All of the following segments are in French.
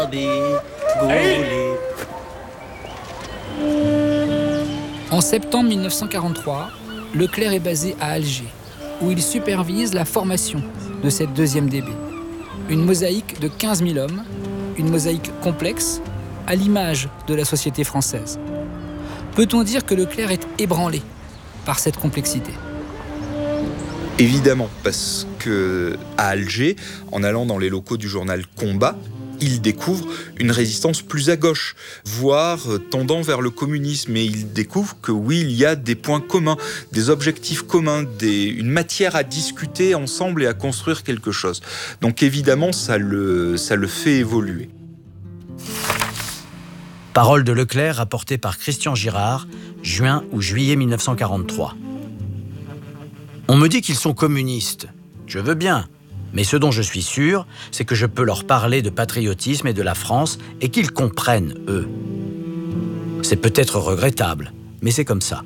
En septembre 1943, Leclerc est basé à Alger, où il supervise la formation de cette deuxième DB. Une mosaïque de 15 000 hommes, une mosaïque complexe, à l'image de la société française. Peut-on dire que Leclerc est ébranlé par cette complexité ? Évidemment, parce qu'à Alger, en allant dans les locaux du journal Combat, il découvre une résistance plus à gauche, voire tendant vers le communisme. Et il découvre que oui, il y a des points communs, des objectifs communs, une matière à discuter ensemble et à construire quelque chose. Donc évidemment, ça le fait évoluer. Parole de Leclerc rapportée par Christian Girard, juin ou juillet 1943. On me dit qu'ils sont communistes. Je veux bien. Mais ce dont je suis sûr, c'est que je peux leur parler de patriotisme et de la France et qu'ils comprennent, eux. C'est peut-être regrettable, mais c'est comme ça.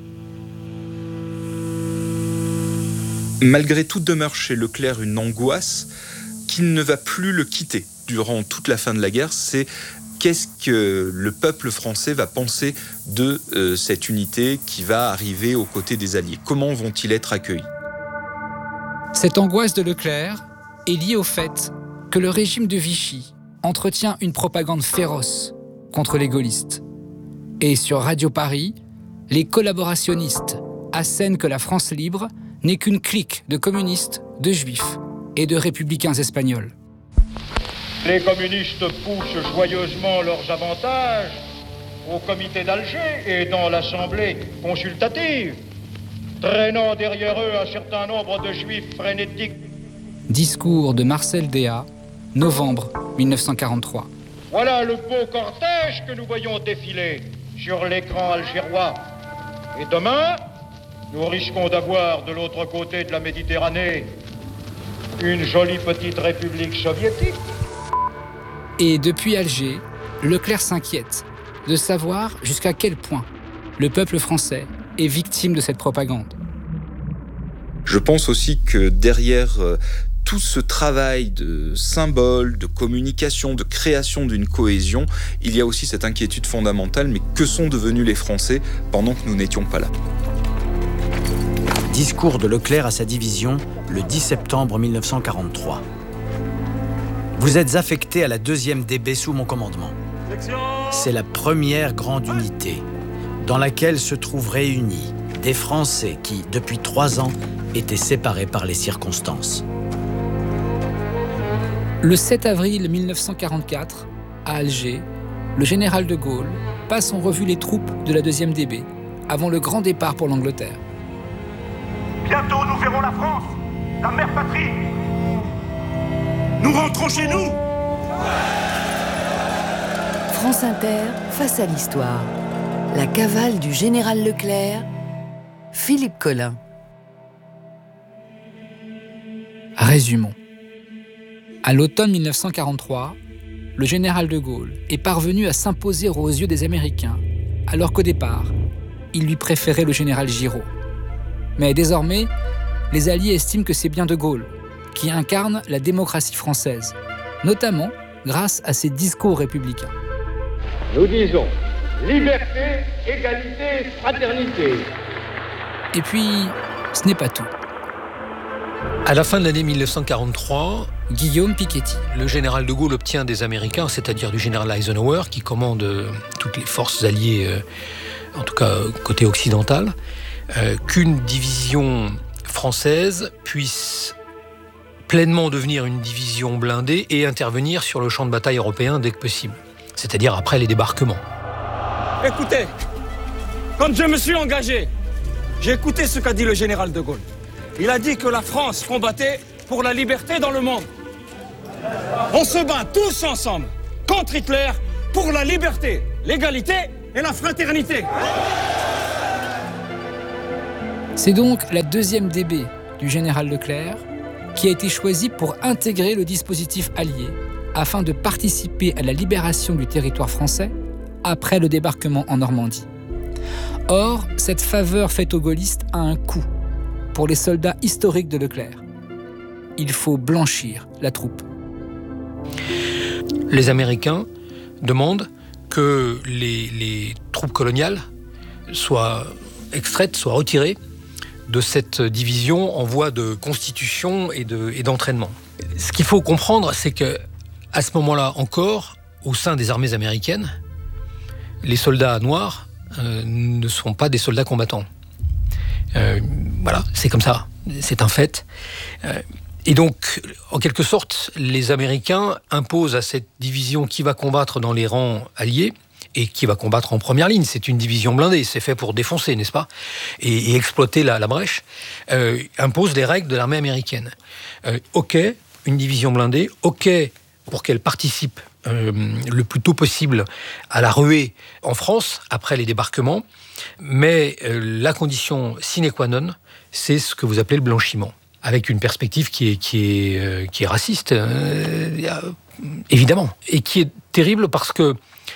Malgré tout, demeure chez Leclerc une angoisse qui ne va plus le quitter durant toute la fin de la guerre. C'est qu'est-ce que le peuple français va penser de cette unité qui va arriver aux côtés des Alliés ? Comment vont-ils être accueillis ? Cette angoisse de Leclerc est liée au fait que le régime de Vichy entretient une propagande féroce contre les gaullistes. Et sur Radio Paris, les collaborationnistes assènent que la France libre n'est qu'une clique de communistes, de juifs et de républicains espagnols. Les communistes poussent joyeusement leurs avantages au comité d'Alger et dans l'Assemblée consultative, traînant derrière eux un certain nombre de juifs frénétiques. Discours de Marcel Déat, novembre 1943. Voilà le beau cortège que nous voyons défiler sur l'écran algérois. Et demain, nous risquons d'avoir de l'autre côté de la Méditerranée une jolie petite république soviétique. Et depuis Alger, Leclerc s'inquiète de savoir jusqu'à quel point le peuple français est victime de cette propagande. Je pense aussi que derrière tout ce travail de symbole, de communication, de création d'une cohésion, il y a aussi cette inquiétude fondamentale, mais que sont devenus les Français pendant que nous n'étions pas là ? Discours de Leclerc à sa division le 10 septembre 1943. Vous êtes affecté à la 2e DB sous mon commandement. C'est la première grande unité dans laquelle se trouvent réunis des Français qui, depuis 3 ans, étaient séparés par les circonstances. Le 7 avril 1944, à Alger, le général de Gaulle passe en revue les troupes de la 2e DB avant le grand départ pour l'Angleterre. Bientôt nous verrons la France, la mère patrie. Nous rentrons chez nous. France Inter, face à l'histoire. La cavale du général Leclerc, Philippe Collin. Résumons. À l'automne 1943, le général de Gaulle est parvenu à s'imposer aux yeux des Américains, alors qu'au départ, il lui préférait le général Giraud. Mais désormais, les Alliés estiment que c'est bien de Gaulle qui incarne la démocratie française, notamment grâce à ses discours républicains. Nous disons liberté, égalité, fraternité. Et puis, ce n'est pas tout. À la fin de l'année 1943, Guillaume Piketty. Le général de Gaulle obtient des Américains, c'est-à-dire du général Eisenhower, qui commande toutes les forces alliées, en tout cas côté occidental, qu'une division française puisse pleinement devenir une division blindée et intervenir sur le champ de bataille européen dès que possible, c'est-à-dire après les débarquements. Écoutez, quand je me suis engagé, j'ai écouté ce qu'a dit le général de Gaulle. Il a dit que la France combattait pour la liberté dans le monde. On se bat tous ensemble contre Hitler pour la liberté, l'égalité et la fraternité. C'est donc la 2e DB du général Leclerc qui a été choisie pour intégrer le dispositif allié afin de participer à la libération du territoire français après le débarquement en Normandie. Or, cette faveur faite aux gaullistes a un coût pour les soldats historiques de Leclerc. Il faut blanchir la troupe. Les Américains demande que les troupes coloniales soient extraites, soient retirées de cette division en voie de constitution et d'entraînement. Ce qu'il faut comprendre, c'est que à ce moment-là encore, au sein des armées américaines, les soldats noirs ne sont pas des soldats combattants. Voilà, c'est comme ça, c'est un fait. Et donc, en quelque sorte, les Américains imposent à cette division qui va combattre dans les rangs alliés et qui va combattre en première ligne. C'est une division blindée, c'est fait pour défoncer, n'est-ce pas ? Et exploiter la brèche, impose les règles de l'armée américaine. OK, une division blindée, OK pour qu'elle participe le plus tôt possible à la ruée en France, après les débarquements, mais la condition sine qua non, c'est ce que vous appelez le blanchiment, avec une perspective qui est raciste, évidemment, et qui est terrible parce que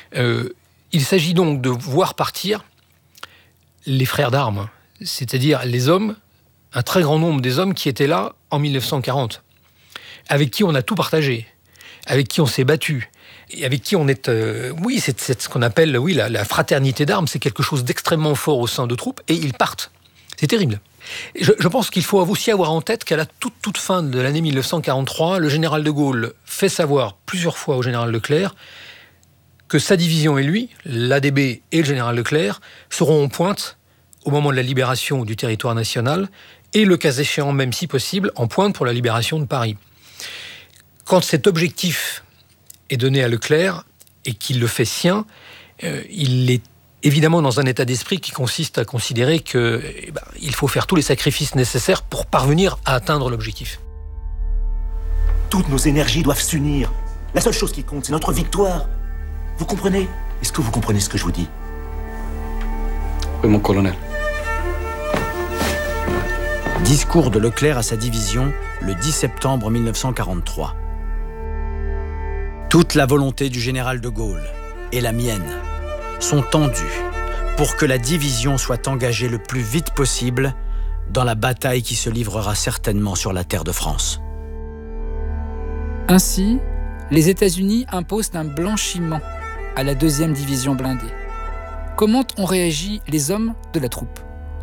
il s'agit donc de voir partir les frères d'armes, c'est-à-dire les hommes, un très grand nombre des hommes qui étaient là en 1940, avec qui on a tout partagé, avec qui on s'est battu, et avec qui on est... c'est ce qu'on appelle la fraternité d'armes, c'est quelque chose d'extrêmement fort au sein de troupes, et ils partent. C'est terrible. Je pense qu'il faut aussi avoir en tête qu'à la toute fin de l'année 1943, le général de Gaulle fait savoir plusieurs fois au général Leclerc que sa division et lui, l'ADB et le général Leclerc, seront en pointe au moment de la libération du territoire national et, le cas échéant, même si possible, en pointe pour la libération de Paris. Quand cet objectif est donné à Leclerc et qu'il le fait sien, il est évidemment dans un état d'esprit qui consiste à considérer qu'il faut faire tous les sacrifices nécessaires pour parvenir à atteindre l'objectif. Toutes nos énergies doivent s'unir. La seule chose qui compte, c'est notre victoire. Vous comprenez ? Est-ce que vous comprenez ce que je vous dis ? Oui, mon colonel. Discours de Leclerc à sa division le 10 septembre 1943. Toute la volonté du général de Gaulle et la mienne sont tendues pour que la division soit engagée le plus vite possible dans la bataille qui se livrera certainement sur la terre de France. Ainsi, les États-Unis imposent un blanchiment à la 2e division blindée. Comment ont réagi les hommes de la troupe ?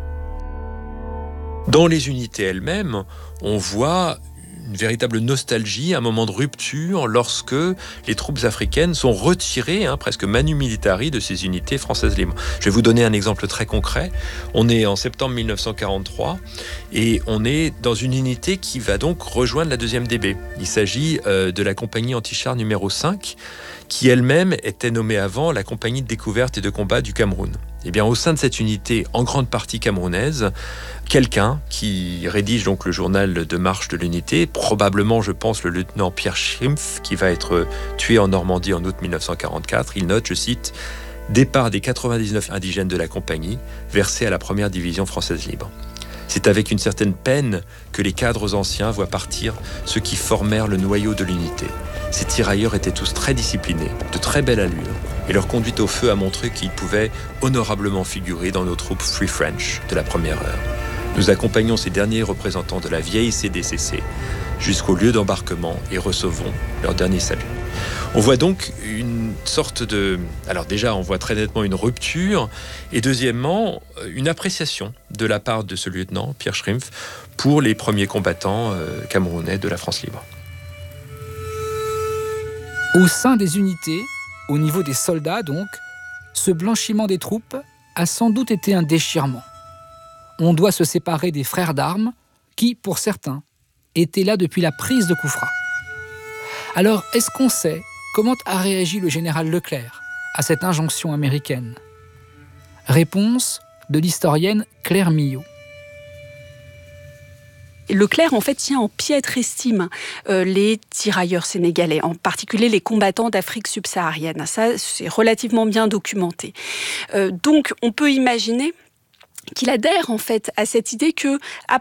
Dans les unités elles-mêmes, on voit une véritable nostalgie, un moment de rupture lorsque les troupes africaines sont retirées, presque manu militari, de ces unités françaises libres. Je vais vous donner un exemple très concret. On est en septembre 1943 et on est dans une unité qui va donc rejoindre la 2e DB. Il s'agit de la compagnie anti-char numéro 5, qui elle-même était nommée avant la compagnie de découverte et de combat du Cameroun. Eh bien, au sein de cette unité, en grande partie camerounaise, quelqu'un qui rédige donc le journal de marche de l'unité, probablement, je pense, le lieutenant Pierre Schrimpf, qui va être tué en Normandie en août 1944, il note, je cite, « Départ des 99 indigènes de la compagnie, versés à la 1re division française libre ». C'est avec une certaine peine que les cadres anciens voient partir ceux qui formèrent le noyau de l'unité. Ces tirailleurs étaient tous très disciplinés, de très belle allure, et leur conduite au feu a montré qu'ils pouvaient honorablement figurer dans nos troupes Free French de la première heure. Nous accompagnons ces derniers représentants de la vieille CDCC jusqu'au lieu d'embarquement et recevons leur dernier salut. On voit donc une sorte de... Alors déjà, on voit très nettement une rupture, et deuxièmement, une appréciation de la part de ce lieutenant, Pierre Schrimpf, pour les premiers combattants camerounais de la France libre. Au sein des unités, au niveau des soldats donc, ce blanchiment des troupes a sans doute été un déchirement. On doit se séparer des frères d'armes qui, pour certains, étaient là depuis la prise de Koufra. Alors, est-ce qu'on sait comment a réagi le général Leclerc à cette injonction américaine ? Réponse de l'historienne Claire Millot. Leclerc, en fait, tient en piètre estime les tirailleurs sénégalais, en particulier les combattants d'Afrique subsaharienne. Ça, c'est relativement bien documenté. Donc, on peut imaginer qu'il adhère en fait à cette idée que, à